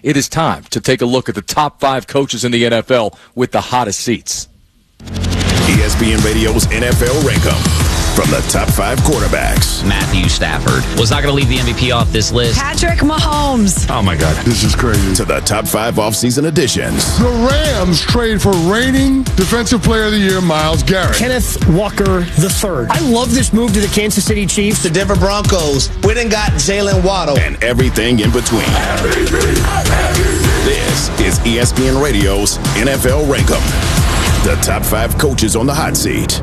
It is time to take a look at the top 5 coaches in the NFL with the hottest seats. ESPN Radio's NFL Rankum. From the top 5 quarterbacks. Matthew Stafford was not going to leave the MVP off this list. Patrick Mahomes. Oh, my God. This is crazy. To the top 5 offseason additions. The Rams trade for reigning Defensive Player of the Year, Myles Garrett. Kenneth Walker III. I love this move to the Kansas City Chiefs. The Denver Broncos went and got Jalen Waddle. And everything in between. This is ESPN Radio's NFL Rankum. The top 5 coaches on the hot seat.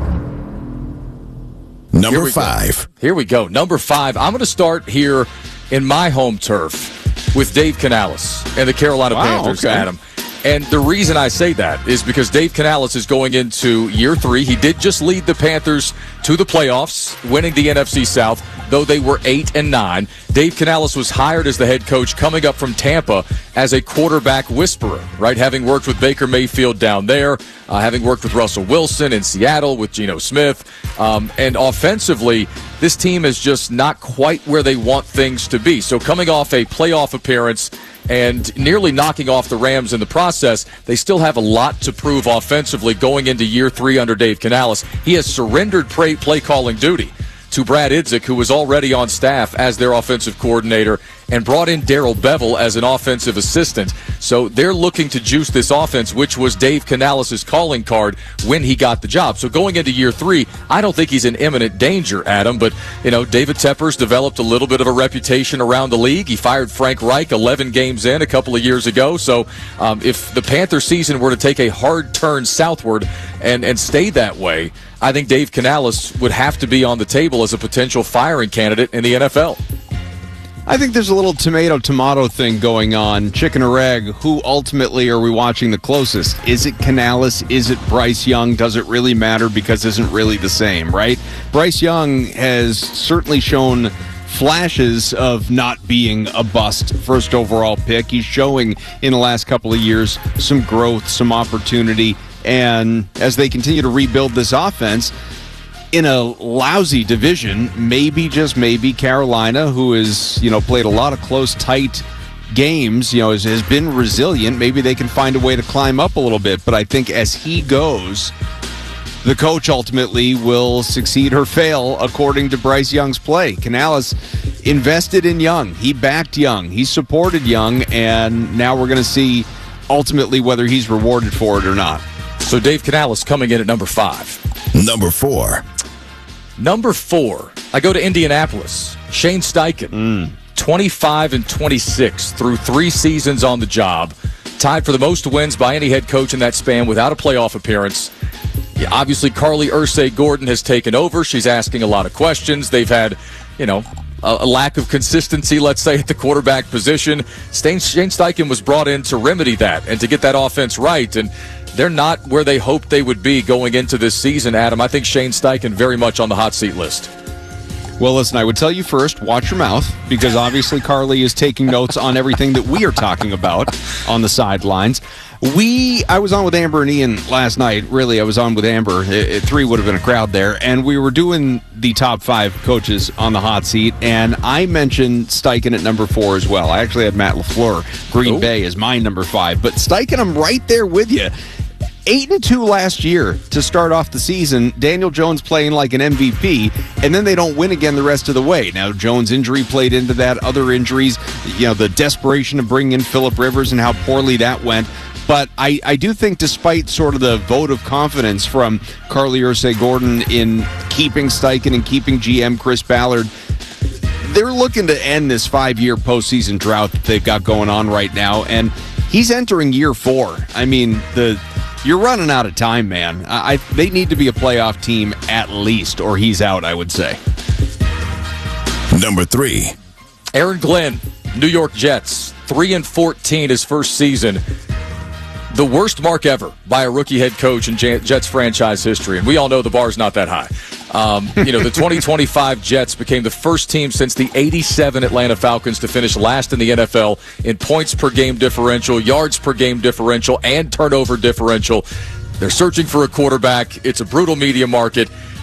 Number 5. Here we go. Number 5. I'm going to start here in my home turf with Dave Canales and the Carolina Panthers, Adam. And the reason I say that is because Dave Canales is going into year 3. He did just lead the Panthers to the playoffs, winning the NFC South, though they were 8-9. Dave Canales was hired as the head coach coming up from Tampa as a quarterback whisperer, right? Having worked with Baker Mayfield down there, having worked with Russell Wilson in Seattle with Geno Smith. And offensively, this team is just not quite where they want things to be. So coming off a playoff appearance and nearly knocking off the Rams in the process, they still have a lot to prove offensively going into year 3 under Dave Canales. He has surrendered play calling duty to Brad Idzik, who was already on staff as their offensive coordinator, and brought in Darrell Bevell as an offensive assistant. So they're looking to juice this offense, which was Dave Canales' calling card when he got the job. So going into year 3, I don't think he's in imminent danger, Adam. But, David Tepper's developed a little bit of a reputation around the league. He fired Frank Reich 11 games in a couple of years ago. So if the Panther season were to take a hard turn southward and stay that way, I think Dave Canales would have to be on the table as a potential firing candidate in the NFL. I think there's a little tomato thing going on, chicken or egg. Who ultimately are we watching the closest? Is it Canales? Is it Bryce Young? Does it really matter because it isn't really the same, right? Bryce Young has certainly shown flashes of not being a bust first overall pick. He's showing in the last couple of years some growth, some opportunity, and as they continue to rebuild this offense, in a lousy division, maybe, just maybe, Carolina, who has, played a lot of close, tight games, has been resilient. Maybe they can find a way to climb up a little bit. But I think as he goes, the coach ultimately will succeed or fail according to Bryce Young's play. Canales invested in Young. He backed Young. He supported Young. And now we're going to see ultimately whether he's rewarded for it or not. So Dave Canales coming in at number 5. Number 4. Number 4, I go to Indianapolis. Shane Steichen, 25-26 through 3 seasons on the job. Tied for the most wins by any head coach in that span without a playoff appearance. Yeah, obviously, Carly Ursay-Gordon has taken over. She's asking a lot of questions. They've had, a lack of consistency, let's say, at the quarterback position. Shane Steichen was brought in to remedy that and to get that offense right. And they're not where they hoped they would be going into this season, Adam. I think Shane Steichen very much on the hot seat list. Well, listen, I would tell you first, watch your mouth, because obviously Carly is taking notes on everything that we are talking about on the sidelines. I was on with Amber and Ian last night. Really, I was on with Amber. 3 would have been a crowd there. And we were doing the top 5 coaches on the hot seat. And I mentioned Steichen at number 4 as well. I actually had Matt LaFleur, Green Bay, as my number 5. But Steichen, I'm right there with you. 8-2 last year to start off the season. Daniel Jones playing like an MVP, and then they don't win again the rest of the way. Now, Jones' injury played into that. Other injuries, the desperation of bringing in Phillip Rivers and how poorly that went. But I do think despite sort of the vote of confidence from Carly Ursay-Gordon in keeping Steichen and keeping GM Chris Ballard, they're looking to end this 5-year postseason drought that they've got going on right now. And he's entering year 4. I mean, you're running out of time, man. They need to be a playoff team at least, or he's out, I would say. Number 3. Aaron Glenn, New York Jets, 3-14 his first season. The worst mark ever by a rookie head coach in Jets franchise history. And we all know the bar's not that high. The 2025 Jets became the first team since the 87 Atlanta Falcons to finish last in the NFL in points per game differential, yards per game differential, and turnover differential. They're searching for a quarterback. It's a brutal media market.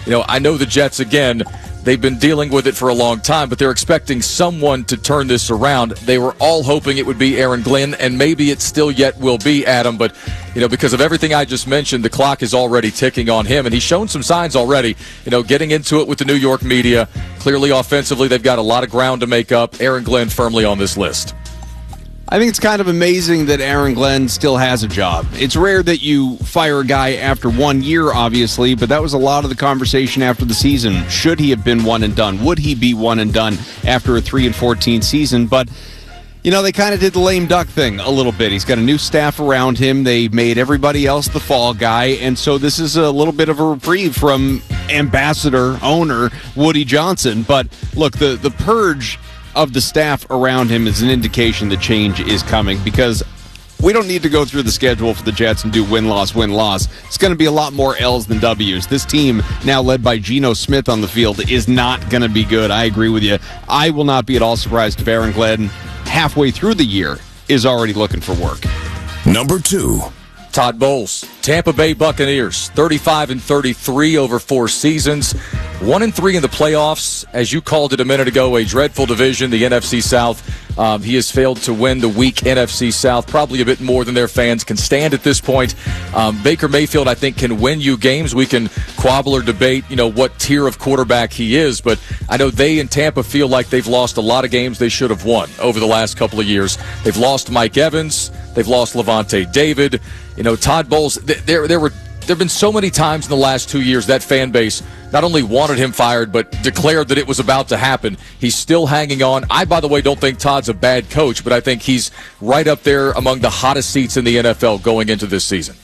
I know the Jets, again, they've been dealing with it for a long time, but they're expecting someone to turn this around. They were all hoping it would be Aaron Glenn, and maybe it still yet will be, Adam. But, because of everything I just mentioned, the clock is already ticking on him, and he's shown some signs already, getting into it with the New York media. Clearly, offensively, they've got a lot of ground to make up. Aaron Glenn firmly on this list. I think it's kind of amazing that Aaron Glenn still has a job. It's rare that you fire a guy after 1 year, obviously, but that was a lot of the conversation after the season. Should he have been one and done? Would he be one and done after a 3-14 season? But, they kind of did the lame duck thing a little bit. He's got a new staff around him. They made everybody else the fall guy, and so this is a little bit of a reprieve from ambassador, owner, Woody Johnson. But, look, the purge of the staff around him is an indication that change is coming, because we don't need to go through the schedule for the Jets and do win-loss, win-loss. It's going to be a lot more L's than W's. This team, now led by Geno Smith on the field, is not going to be good. I agree with you. I will not be at all surprised if Aaron Glenn, halfway through the year, is already looking for work. Number 2. Todd Bowles, Tampa Bay Buccaneers, 35-33 over 4 seasons, 1-3 in the playoffs. As you called it a minute ago, a dreadful division, the NFC South. He has failed to win the weak NFC South, probably a bit more than their fans can stand at this point. Baker Mayfield, I think, can win you games. We can quabble or debate, what tier of quarterback he is, but I know they in Tampa feel like they've lost a lot of games they should have won over the last couple of years. They've lost Mike Evans. They've lost Levante David. Todd Bowles, there have been so many times in the last 2 years that fan base not only wanted him fired, but declared that it was about to happen. He's still hanging on. I, by the way, don't think Todd's a bad coach, but I think he's right up there among the hottest seats in the NFL going into this season.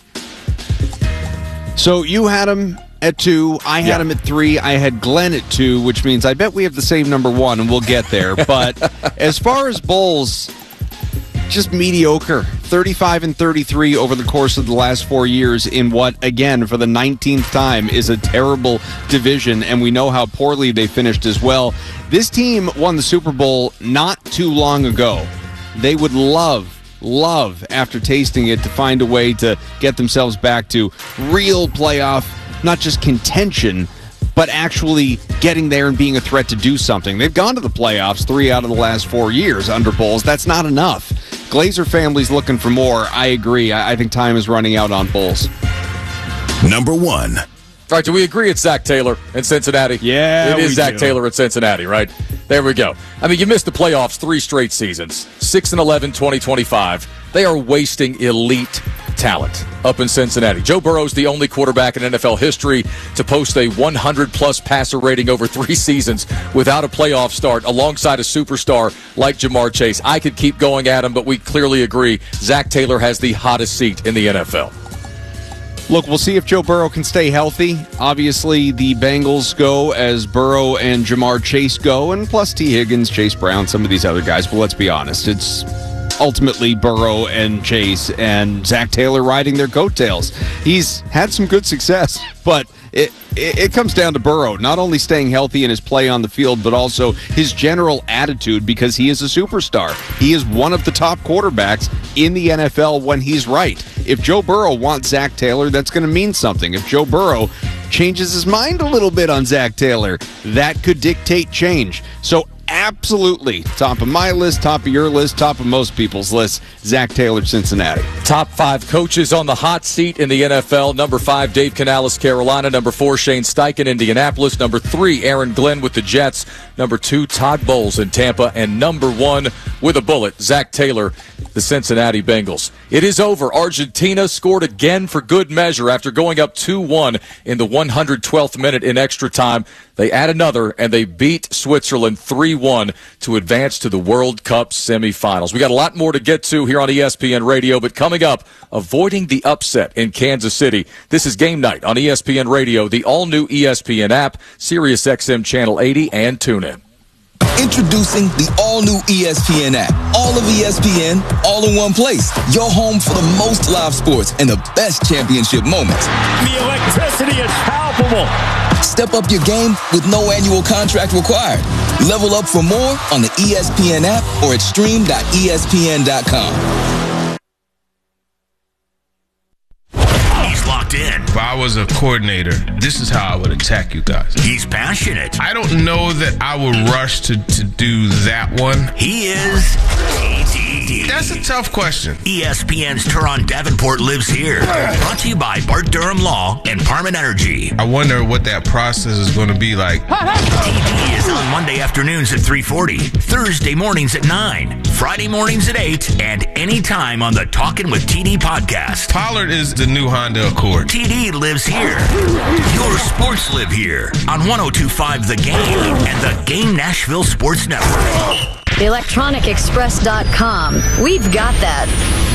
So you had him at 2. I had him at 3. I had Glenn at 2, which means I bet we have the same number 1, and we'll get there. But as far as Bowles, just mediocre. 35-33 over the course of the last 4 years in what, again, for the 19th time, is a terrible division, and we know how poorly they finished as well. This team won the Super Bowl not too long ago. They would love, after tasting it, to find a way to get themselves back to real playoff, not just contention, but actually getting there and being a threat to do something. They've gone to the playoffs 3 out of the last 4 years under Bowles. That's not enough. Glazer family's looking for more. I agree. I think time is running out on Bowles. Number 1. All right, do we agree it's Zach Taylor in Cincinnati? Yeah, it is Zach Taylor in Cincinnati, right? There we go. I mean, you missed the playoffs 3 straight seasons, 6-11, 2025. They are wasting elite talent up in Cincinnati. Joe Burrow's the only quarterback in NFL history to post a 100-plus passer rating over 3 seasons without a playoff start alongside a superstar like Jamar Chase. I could keep going at him, but we clearly agree Zach Taylor has the hottest seat in the NFL. Look, we'll see if Joe Burrow can stay healthy. Obviously, the Bengals go as Burrow and Jamar Chase go, and plus T. Higgins, Chase Brown, some of these other guys. But let's be honest, it's ultimately Burrow and Chase and Zach Taylor riding their coattails. He's had some good success, but it comes down to Burrow, not only staying healthy in his play on the field, but also his general attitude, because he is a superstar. He is one of the top quarterbacks in the NFL when he's right. If Joe Burrow wants Zach Taylor, that's going to mean something. If Joe Burrow changes his mind a little bit on Zach Taylor, that could dictate change. So absolutely, top of my list, top of your list, top of most people's list, Zach Taylor, Cincinnati. Top 5 coaches on the hot seat in the NFL. Number 5, Dave Canales, Carolina. Number 4, Shane Steichen, Indianapolis. Number 3, Aaron Glenn with the Jets. Number 2, Todd Bowles in Tampa. And number 1, with a bullet, Zach Taylor, the Cincinnati Bengals. It is over. Argentina scored again for good measure after going up 2-1 in the 112th minute in extra time. They add another, and they beat Switzerland 3-1 to advance to the World Cup semifinals. We got a lot more to get to here on ESPN Radio, but coming up, avoiding the upset in Kansas City. This is Game Night on ESPN Radio, the all-new ESPN app, Sirius XM Channel 80, and TuneIn. Introducing the all-new ESPN app. All of ESPN, all in one place. Your home for the most live sports and the best championship moments. The electricity is palpable. Step up your game with no annual contract required. Level up for more on the ESPN app or at stream.espn.com. locked in. If I was a coordinator, this is how I would attack you guys. He's passionate. I don't know that I would rush to do that one. He is TD. That's a tough question. ESPN's Teron Davenport lives here. Brought to you by Bart Durham Law and Parman Energy. I wonder what that process is going to be like. TD is on Monday afternoons at 3:40, Thursday mornings at 9, Friday mornings at 8, and anytime on the Talkin' with TD podcast. Pollard is the new Honda Accord. TD lives here. Your sports live here on 102.5 The Game and the Game Nashville Sports Network. ElectronicExpress.com. We've got that.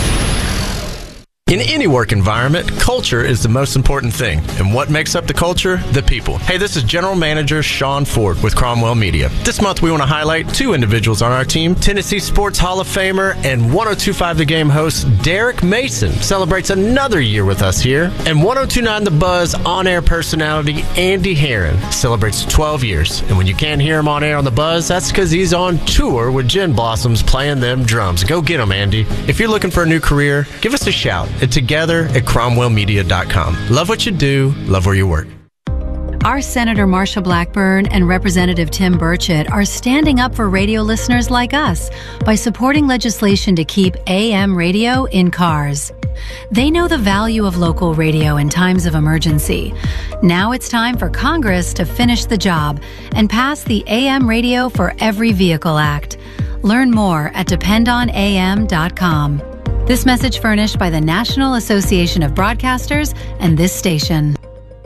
In any work environment, culture is the most important thing. And what makes up the culture? The people. Hey, this is General Manager Sean Ford with Cromwell Media. This month we want to highlight two individuals on our team. Tennessee Sports Hall of Famer and 102.5 The Game host Derek Mason celebrates another year with us here. And 102.9 The Buzz on-air personality Andy Herron celebrates 12 years. And when you can't hear him on air on The Buzz, that's because he's on tour with Gin Blossoms playing them drums. Go get him, Andy. If you're looking for a new career, give us a shout. Together at cromwellmedia.com. Love what you do, love where you work. Our Senator Marsha Blackburn and Representative Tim Burchett are standing up for radio listeners like us by supporting legislation to keep AM radio in cars. They know the value of local radio in times of emergency. Now it's time for Congress to finish the job and pass the AM Radio for Every Vehicle Act. Learn more at dependonam.com. This message furnished by the National Association of Broadcasters and this station.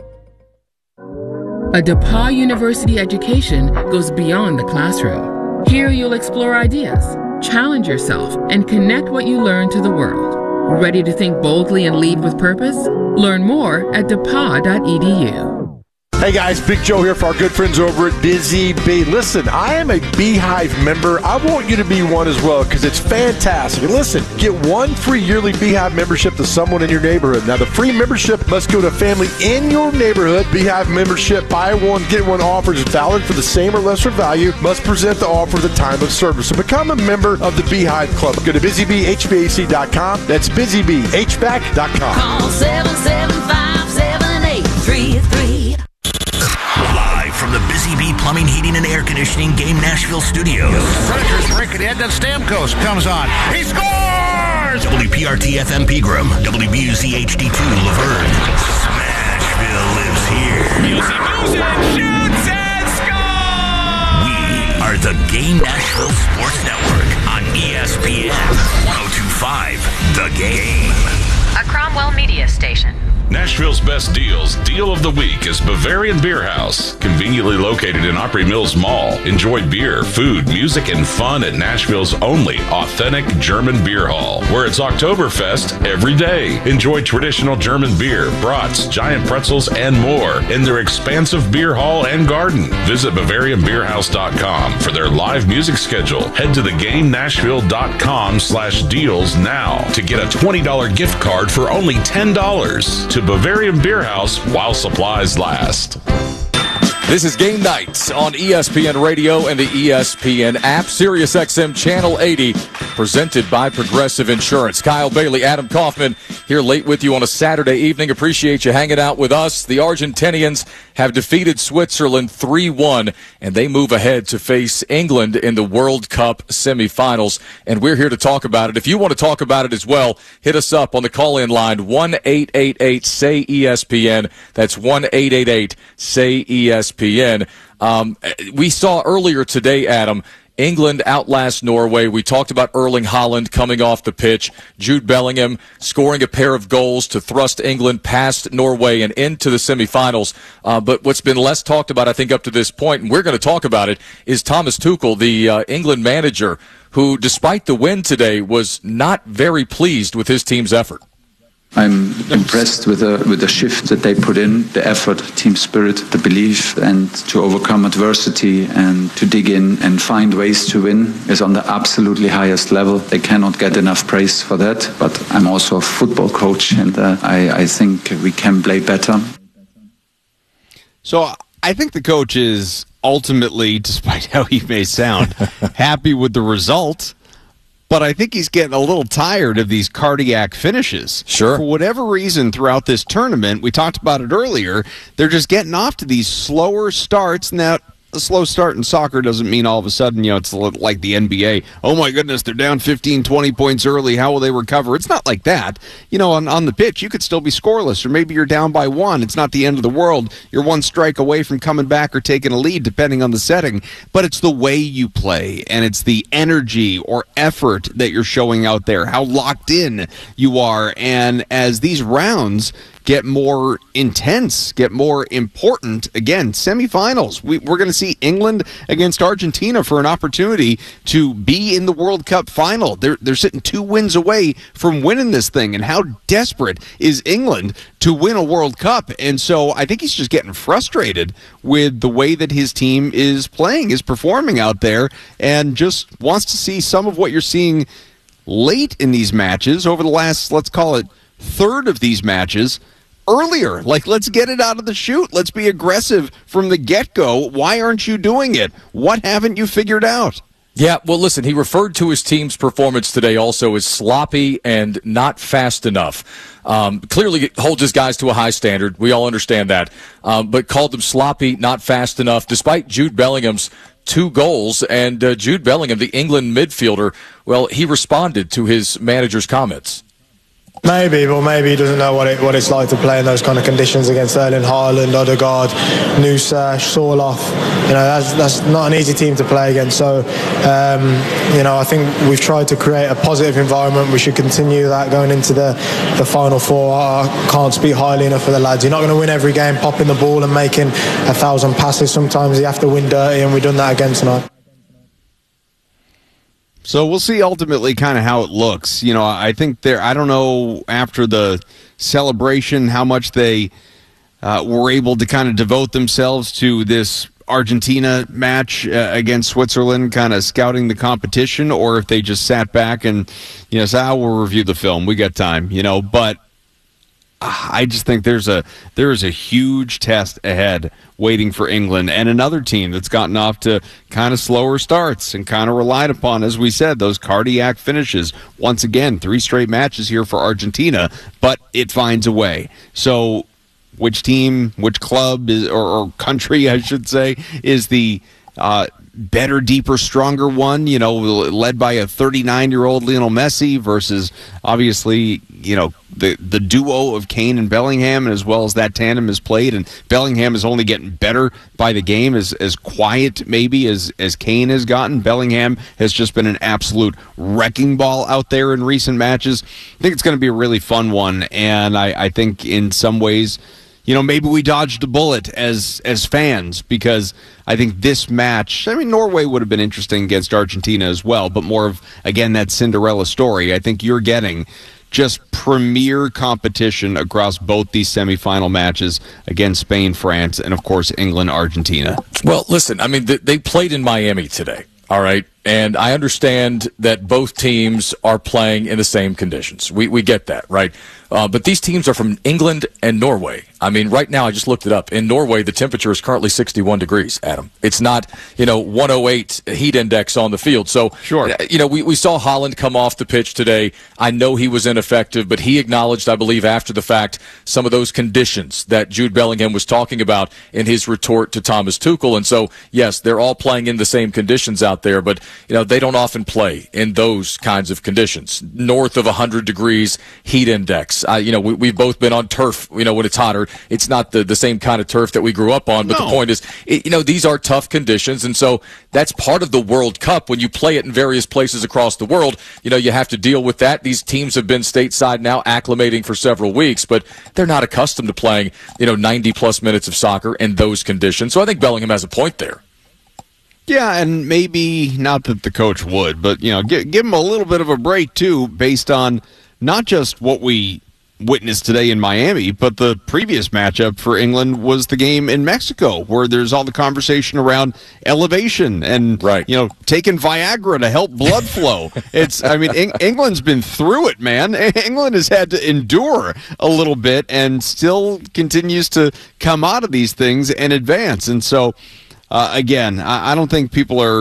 A DePauw University education goes beyond the classroom. Here you'll explore ideas, challenge yourself, and connect what you learn to the world. Ready to think boldly and lead with purpose? Learn more at depaw.edu. Hey guys, Big Joe here for our good friends over at Busy Bee. Listen, I am a Beehive member. I want you to be one as well because it's fantastic. And listen, get one free yearly Beehive membership to someone in your neighborhood. Now, the free membership must go to a family in your neighborhood. Beehive membership, buy one, get one offer is valid for the same or lesser value. Must present the offer at the time of service. So become a member of the Beehive Club. Go to busybhvac.com. That's busybhvac.com. Call 775-7833. From the Busy Bee Plumbing, Heating, and Air Conditioning Game Nashville Studios. Predators break it in, then Stamkos comes on. He scores! WPRT-FM Pegram, WBUZ HD2 Laverne. Smashville lives here. Music, shoots and scores! We are the Game Nashville Sports Network on ESPN 102.5 The Game. A Cromwell Media station. Nashville's best deals. Deal of the week is Bavarian Beer House. Conveniently located in Opry Mills Mall. Enjoy beer, food, music, and fun at Nashville's only authentic German beer hall, where it's Oktoberfest every day. Enjoy traditional German beer, brats, giant pretzels, and more in their expansive beer hall and garden. Visit BavarianBeerHouse.com for their live music schedule. Head to theGameNashville.com/deals now to get a $20 gift card for only $10 to Bavarian Beer House while supplies last. This is Game Night on ESPN Radio and the ESPN app. Sirius XM Channel 80, presented by Progressive Insurance. Kyle Bailey, Adam Kaufman, here late with you on a Saturday evening. Appreciate you hanging out with us. The Argentinians have defeated Switzerland 3-1, and they move ahead to face England in the World Cup semifinals. And we're here to talk about it. If you want to talk about it as well, hit us up on the call-in line, 1-888-SAY-ESPN. That's 1-888-SAY-ESPN. We saw earlier today, Adam, England outlast Norway. We talked about Erling Haaland coming off the pitch, Jude Bellingham scoring a pair of goals to thrust England past Norway and into the semifinals. But what's been less talked about, I think, up to this point, and we're going to talk about it, is Thomas Tuchel, the England manager, who, despite the win today, was not very pleased with his team's effort. I'm impressed with the shift that they put in, the effort, team spirit, the belief, and to overcome adversity and to dig in and find ways to win is on the absolutely highest level. They cannot get enough praise for that, but I'm also a football coach, and I think we can play better. So I think the coach is ultimately, despite how he may sound, happy with the result. but I think he's getting a little tired of these cardiac finishes. Sure. For whatever reason throughout this tournament, we talked about it earlier, they're just getting off to these slower starts. Now, a slow start in soccer doesn't mean all of a sudden, it's like the NBA. Oh, my goodness, they're down 15, 20 points early. How will they recover? It's not like that. On the pitch, you could still be scoreless, or maybe you're down by one. It's not the end of the world. You're one strike away from coming back or taking a lead, depending on the setting. But it's the way you play, and it's the energy or effort that you're showing out there, how locked in you are. And as these rounds get more intense, get more important. Again, semifinals. We're going to see England against Argentina for an opportunity to be in the World Cup final. They're sitting 2 wins away from winning this thing. And how desperate is England to win a World Cup? And so I think he's just getting frustrated with the way that his team is playing, is performing out there, and just wants to see some of what you're seeing late in these matches over the last, let's call it, third of these matches earlier. Let's get it out of the chute. Let's be aggressive from the get-go. Why aren't you doing it? What haven't you figured out? Yeah, well, listen, he referred to his team's performance today also as sloppy and not fast enough. Clearly holds his guys to a high standard. We all understand that. But called them sloppy, not fast enough, despite Jude Bellingham's 2 goals. And Jude Bellingham, the England midfielder, well, he responded to his manager's comments. Maybe, but maybe he doesn't know what it's like to play in those kind of conditions against Erling Haaland, Odegaard, Nusa, Sorloth. That's not an easy team to play against. So, I think we've tried to create a positive environment. We should continue that going into the Final Four. I can't speak highly enough for the lads. You're not going to win every game popping the ball and making 1,000 passes. Sometimes you have to win dirty, and we've done that again tonight. So we'll see ultimately kind of how it looks. I think I don't know after the celebration how much they were able to kind of devote themselves to this Argentina match against Switzerland, kind of scouting the competition, or if they just sat back and, said, we'll review the film. We got time, but I just think there is a huge test ahead waiting for England and another team that's gotten off to kind of slower starts and kind of relied upon, as we said, those cardiac finishes. Once again, 3 straight matches here for Argentina, but it finds a way. So which team, which club is, or country, I should say, is the better, deeper, stronger one, led by a 39-year-old Lionel Messi versus, obviously, the duo of Kane and Bellingham, as well as that tandem has played. And Bellingham is only getting better by the game, as quiet maybe as Kane has gotten. Bellingham has just been an absolute wrecking ball out there in recent matches. I think it's going to be a really fun one, and I think in some ways, maybe we dodged a bullet as fans, because I think this match, Norway would have been interesting against Argentina as well, but more of, again, that Cinderella story. I think you're getting just premier competition across both these semifinal matches against Spain, France, and, of course, England, Argentina. Well, listen, they played in Miami today, all right? And I understand that both teams are playing in the same conditions. We get that, right? But these teams are from England and Norway. Right now, I just looked it up. In Norway, the temperature is currently 61 degrees, Adam. It's not, 108 heat index on the field. So, sure. We saw Haaland come off the pitch today. I know he was ineffective, but he acknowledged, I believe, after the fact, some of those conditions that Jude Bellingham was talking about in his retort to Thomas Tuchel. And so, yes, they're all playing in the same conditions out there, but they don't often play in those kinds of conditions. North of 100 degrees heat index. We've both been on turf, when it's hotter. It's not the same kind of turf that we grew up on, but The point is, these are tough conditions, and so that's part of the World Cup. When you play it in various places across the world, you have to deal with that. These teams have been stateside now, acclimating for several weeks, but they're not accustomed to playing, 90-plus minutes of soccer in those conditions. So I think Bellingham has a point there. Yeah, and maybe not that the coach would, but, give him a little bit of a break, too, based on not just what we witnessed today in Miami, but the previous matchup for England was the game in Mexico, where there's all the conversation around elevation and, taking Viagra to help blood flow. England's been through it, man. England has had to endure a little bit and still continues to come out of these things and advance. And so, again, I don't think people are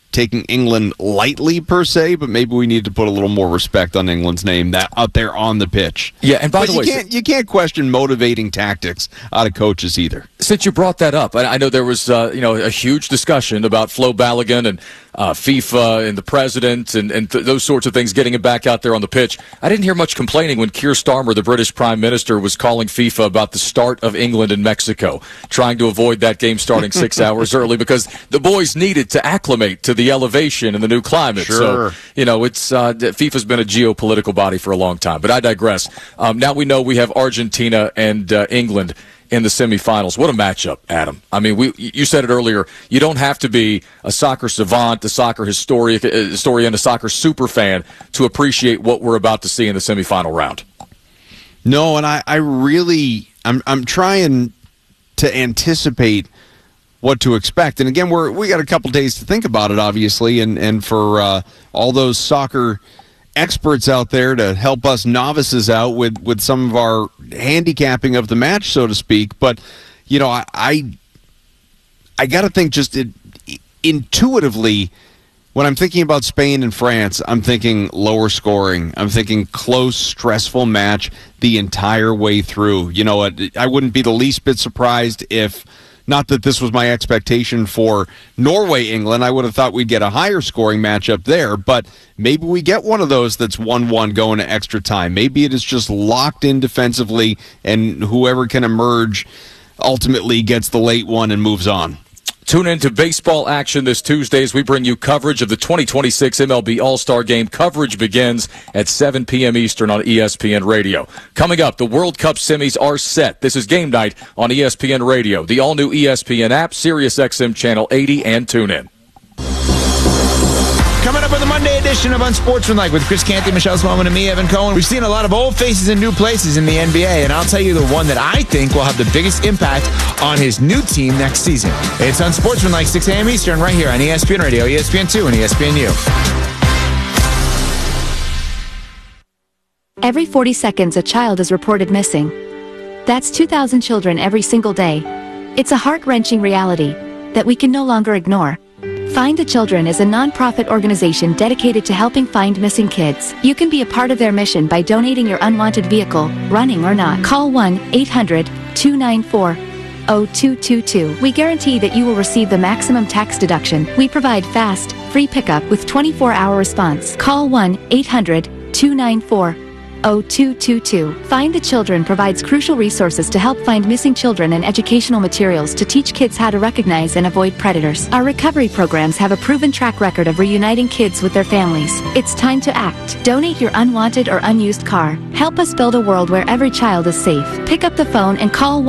taking England lightly per se, but maybe we need to put a little more respect on England's name that out there on the pitch. Yeah, and by the way, you can't question motivating tactics out of coaches either. Since you brought that up, I know there was a huge discussion about Flo Balogun and FIFA and the president and those sorts of things, getting him back out there on the pitch. I didn't hear much complaining when Keir Starmer, the British Prime Minister, was calling FIFA about the start of England and Mexico, trying to avoid that game starting 6 hours early because the boys needed to acclimate to the elevation and the new climate. Sure. So, it's FIFA's been a geopolitical body for a long time. But I digress. Now we know we have Argentina and England in the semifinals. What a matchup, Adam. I mean, you said it earlier. You don't have to be a soccer savant, a soccer historian, a soccer super fan to appreciate what we're about to see in the semifinal round. No, and I'm trying to anticipate what to expect. And again, we got a couple days to think about it, obviously, and for all those soccer experts out there to help us novices out with some of our handicapping of the match, so to speak. But I got to think just intuitively when I'm thinking about Spain and France, I'm thinking lower scoring. I'm thinking close, stressful match the entire way through. I wouldn't be the least bit surprised if, not that this was my expectation for Norway-England, I would have thought we'd get a higher scoring matchup there, but maybe we get one of those that's 1-1 going to extra time. Maybe it is just locked in defensively, and whoever can emerge ultimately gets the late one and moves on. Tune in to baseball action this Tuesday as we bring you coverage of the 2026 MLB All-Star Game. Coverage begins at 7 p.m. Eastern on ESPN Radio. Coming up, the World Cup semis are set. This is Game Night on ESPN Radio, the all-new ESPN app, SiriusXM Channel 80, and TuneIn. Coming up with a Monday edition of Unsportsmanlike with Chris Canty, Michelle Smallman, and me, Evan Cohen. We've seen a lot of old faces in new places in the NBA, and I'll tell you the one that I think will have the biggest impact on his new team next season. It's Unsportsmanlike, 6 a.m. Eastern, right here on ESPN Radio, ESPN2, and ESPNU. Every 40 seconds, a child is reported missing. That's 2,000 children every single day. It's a heart-wrenching reality that we can no longer ignore. Find the Children is a non-profit organization dedicated to helping find missing kids. You can be a part of their mission by donating your unwanted vehicle, running or not. Call 1-800-294-0222. We guarantee that you will receive the maximum tax deduction. We provide fast, free pickup with 24-hour response. Call 1-800-294-0222. Find the Children provides crucial resources to help find missing children and educational materials to teach kids how to recognize and avoid predators. Our recovery programs have a proven track record of reuniting kids with their families. It's time to act. Donate your unwanted or unused car. Help us build a world where every child is safe. Pick up the phone and call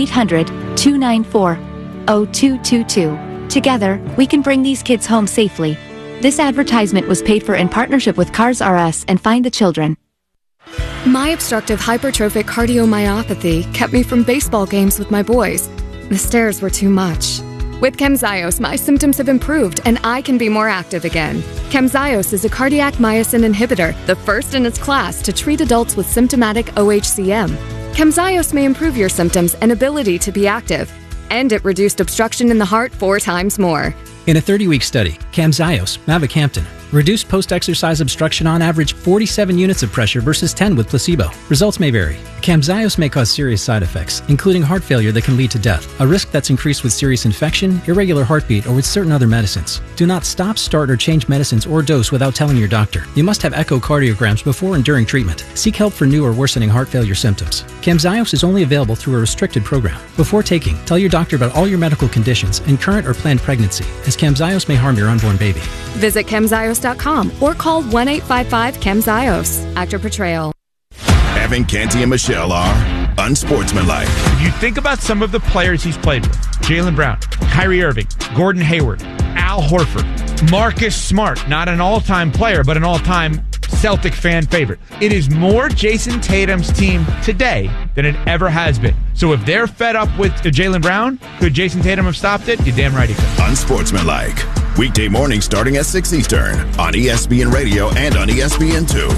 1-800-294-0222. Together, we can bring these kids home safely. This advertisement was paid for in partnership with Cars R Us and Find the Children. My obstructive hypertrophic cardiomyopathy kept me from baseball games with my boys. The stairs were too much. With Camzyos, my symptoms have improved and I can be more active again. Camzyos is a cardiac myosin inhibitor, the first in its class to treat adults with symptomatic OHCM. Camzyos may improve your symptoms and ability to be active, and it reduced obstruction in the heart 4 times more. In a 30-week study, Camzyos, mavacamten, reduced post-exercise obstruction on average 47 units of pressure versus 10 with placebo. Results may vary. Camzyos may cause serious side effects, including heart failure that can lead to death, a risk that's increased with serious infection, irregular heartbeat, or with certain other medicines. Do not stop, start, or change medicines or dose without telling your doctor. You must have echocardiograms before and during treatment. Seek help for new or worsening heart failure symptoms. Camzyos is only available through a restricted program. Before taking, tell your doctor about all your medical conditions and current or planned pregnancy, as Camzyos may harm your unborn baby. Visit Camzyos.com or call 1-855-CAMZYOS. Actor portrayal. Evan Canty and Michelle are unsportsmanlike. If you think about some of the players he's played with, Jaylen Brown, Kyrie Irving, Gordon Hayward, Al Horford, Marcus Smart, not an all-time player, but an all-time Celtic fan favorite. It is more Jason Tatum's team today than it ever has been. So if they're fed up with Jaylen Brown, could Jason Tatum have stopped it? You're damn right he could. Unsportsmanlike. Weekday morning starting at 6 Eastern on ESPN Radio and on ESPN2.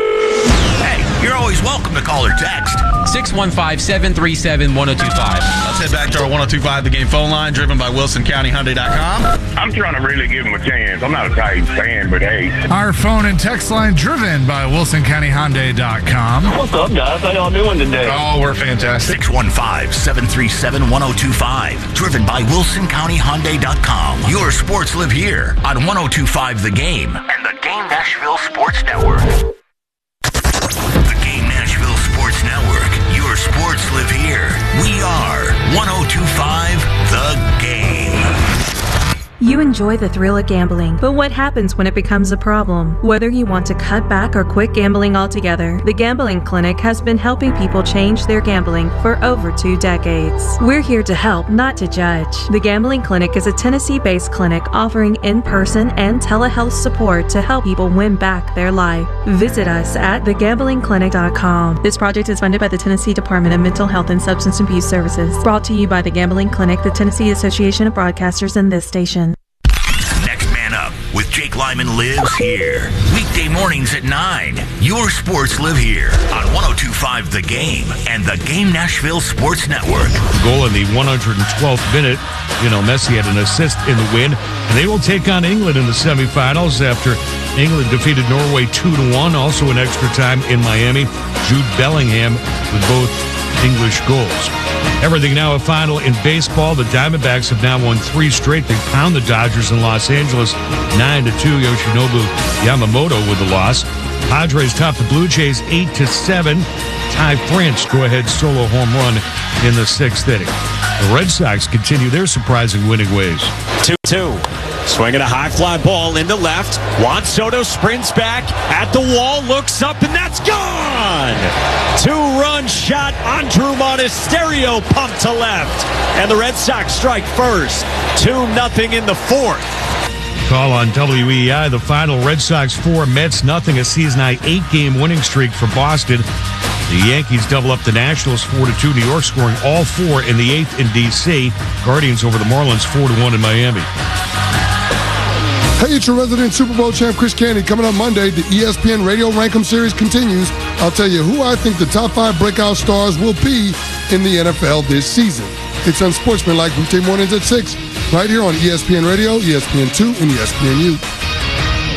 Hey, you're always welcome to call or text. 615-737-1025. That's Let's head back to our 102.5 The Game phone line, driven by WilsonCountyHyundai.com. I'm trying to really give him a chance. I'm not a Titans fan, but hey. Our phone and text line, driven by WilsonCountyHyundai.com. What's up, guys? How y'all doing today? Oh, we're fantastic. 615-737-1025. Driven by WilsonCountyHyundai.com. Your sports live here on 102.5 The Game and the Game Nashville Sports Network. The Game Nashville Sports Network. Your sports live here. We are 102.5 The Game. You enjoy the thrill of gambling, but what happens when it becomes a problem? Whether you want to cut back or quit gambling altogether, the Gambling Clinic has been helping people change their gambling for over 2 decades. We're here to help, not to judge. The Gambling Clinic is a Tennessee-based clinic offering in-person and telehealth support to help people win back their life. Visit us at thegamblingclinic.com. This project is funded by the Tennessee Department of Mental Health and Substance Abuse Services. Brought to you by the Gambling Clinic, the Tennessee Association of Broadcasters, and this station. Next Man Up with Jake Lyman lives here. Weekday mornings at 9. Your sports live here on 102.5 The Game and the Game Nashville Sports Network. Goal in the 112th minute. Messi had an assist in the win. And they will take on England in the semifinals after England defeated Norway 2-1. Also in extra time in Miami. Jude Bellingham with both English goals. Everything now a final in baseball. The Diamondbacks have now won 3 straight. They pound the Dodgers in Los Angeles 9-2. Yoshinobu Yamamoto with the loss. Padres top the Blue Jays 8-7. Ty France go-ahead solo home run in the 6th inning. The Red Sox continue their surprising winning ways. 2-2. Swinging a high fly ball into left. Juan Soto sprints back at the wall, looks up, and that's gone! 2-run shot. Andrew Monasterio pumped to left. And the Red Sox strike first. 2-0 in the 4th. Call on WEI. The final, Red Sox 4, Mets nothing. A season-high 8-game winning streak for Boston. The Yankees double up the Nationals 4-2. New York scoring all 4 in the 8th in D.C. Guardians over the Marlins 4-1 in Miami. Hey, it's your resident Super Bowl champ, Chris Canty. Coming up Monday, the ESPN Radio Rankem Series continues. I'll tell you who I think the top 5 breakout stars will be in the NFL this season. It's Unsportsmanlike weekday mornings at 6, right here on ESPN Radio, ESPN2, and ESPNU.